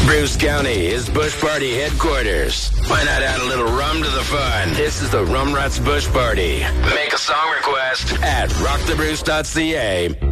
Bruce County is Bush Party headquarters. Why not add a little rum to the fun? This is the Rum Rats Bush Party. Make a song request at rockthebruce.ca.